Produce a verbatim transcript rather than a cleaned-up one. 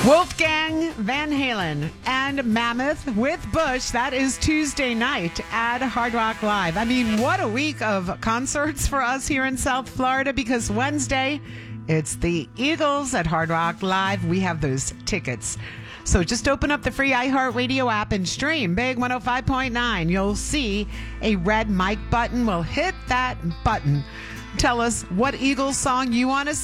Wolfgang Van Halen and Mammoth with Bush. That is Tuesday night at Hard Rock Live. I mean, what a week of concerts for us here in South Florida, because Wednesday, it's the Eagles at Hard Rock Live. We have those tickets. So just open up the free iHeartRadio app and stream Big one oh five point nine. You'll see a red mic button. We'll hit that button. Tell us what Eagles song you want to